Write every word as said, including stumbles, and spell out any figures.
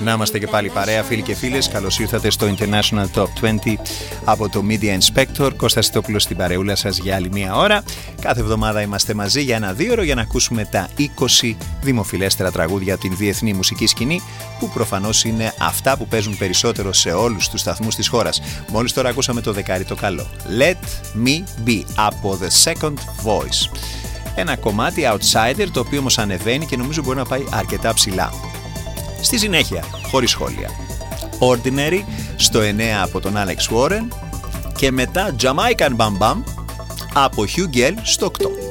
Να είμαστε και πάλι παρέα, φίλοι και φίλες. Καλώς ήρθατε στο International Top είκοσι από το Media Inspector. Κώστας Σιτόπουλος στην παρεούλα σας για άλλη μία ώρα. Κάθε εβδομάδα είμαστε μαζί για ένα δύο ώρο για να ακούσουμε τα είκοσι δημοφιλέστερα τραγούδια από την διεθνή μουσική σκηνή, που προφανώς είναι αυτά που παίζουν περισσότερο σε όλους τους σταθμούς της χώρας. Μόλις τώρα ακούσαμε το δεκάρι το καλό, Let Me Be από The Second Voice. Ένα κομμάτι outsider, το οποίο όμως ανεβαίνει και νομίζω μπορεί να πάει αρκετά ψηλά. Στη συνέχεια, χωρίς σχόλια, Ordinary στο εννέα από τον Alex Warren και μετά Jamaican Bam Bam από Hugh Gell στο οκτώ.